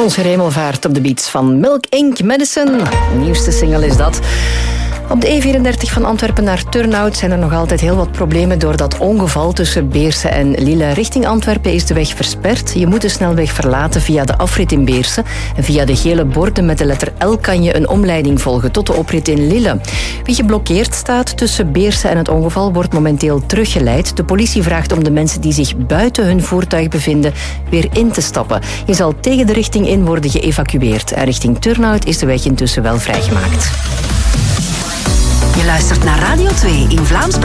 Onze Hemelvaart op de beats van Milk Inc. Medicine. De nieuwste single is dat. Op de E34 van Antwerpen naar Turnhout zijn er nog altijd heel wat problemen door dat ongeval tussen Beersen en Lille. Richting Antwerpen is de weg versperd. Je moet de snelweg verlaten via de afrit in Beersen. En via de gele borden met de letter L kan je een omleiding volgen tot de oprit in Lille. Wie geblokkeerd staat tussen Beersen en het ongeval wordt momenteel teruggeleid. De politie vraagt om de mensen die zich buiten hun voertuig bevinden weer in te stappen. Je zal tegen de richting in worden geëvacueerd. En richting Turnhout is de weg intussen wel vrijgemaakt. Je luistert naar Radio 2 in Vlaams-Brabant.